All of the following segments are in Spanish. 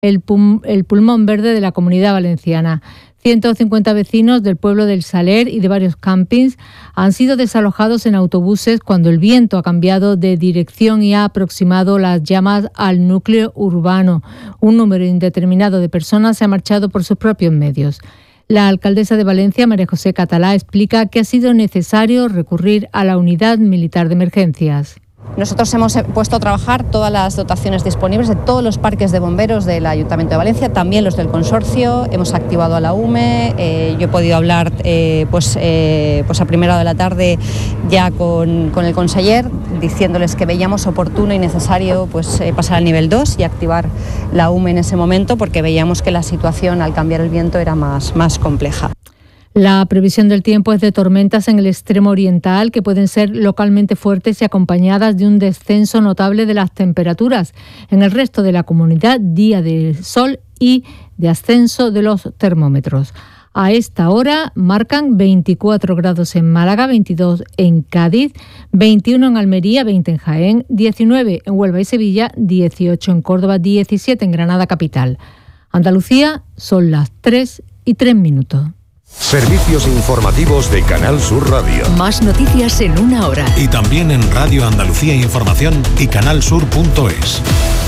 el pulmón verde de la Comunidad Valenciana. 150 vecinos del pueblo del Saler y de varios campings han sido desalojados en autobuses cuando el viento ha cambiado de dirección y ha aproximado las llamas al núcleo urbano. Un número indeterminado de personas se ha marchado por sus propios medios. La alcaldesa de Valencia, María José Catalá, explica que ha sido necesario recurrir a la unidad militar de emergencias. Nosotros hemos puesto a trabajar todas las dotaciones disponibles de todos los parques de bomberos del Ayuntamiento de Valencia, también los del consorcio. Hemos activado a la UME. Yo he podido hablar a primera hora de la tarde ya con el conseller, diciéndoles que veíamos oportuno y necesario pasar al nivel 2 y activar la UME en ese momento, porque veíamos que la situación al cambiar el viento era más compleja. La previsión del tiempo es de tormentas en el extremo oriental que pueden ser localmente fuertes y acompañadas de un descenso notable de las temperaturas. En el resto de la comunidad, día de sol y de ascenso de los termómetros. A esta hora marcan 24 grados en Málaga, 22 en Cádiz, 21 en Almería, 20 en Jaén, 19 en Huelva y Sevilla, 18 en Córdoba, 17 en Granada capital. Andalucía son las 3:03. Servicios informativos de Canal Sur Radio. Más noticias en una hora. Y también en Radio Andalucía Información y canalsur.es.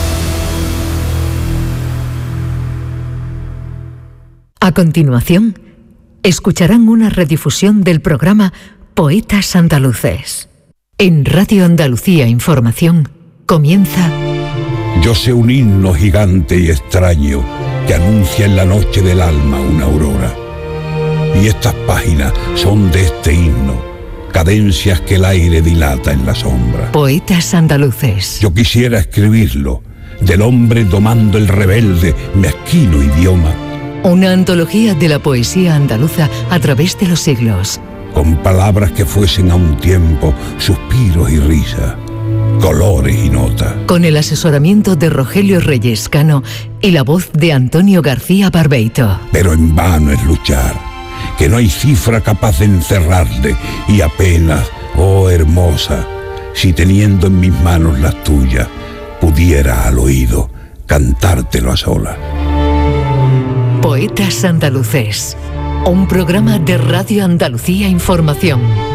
A continuación, escucharán una redifusión del programa Poetas Andaluces. En Radio Andalucía Información comienza... Yo sé un himno gigante y extraño que anuncia en la noche del alma una aurora. Y estas páginas son de este himno, cadencias que el aire dilata en la sombra. Poetas Andaluces. Yo quisiera escribirlo, del hombre domando el rebelde, mezquino idioma. Una antología de la poesía andaluza a través de los siglos. Con palabras que fuesen a un tiempo suspiros y risa, colores y notas. Con el asesoramiento de Rogelio Reyes Cano y la voz de Antonio García Barbeito. Pero en vano es luchar, que no hay cifra capaz de encerrarle, y apenas, oh hermosa, si teniendo en mis manos las tuyas, pudiera al oído cantártelo a solas. Poetas Andaluces, un programa de Radio Andalucía Información.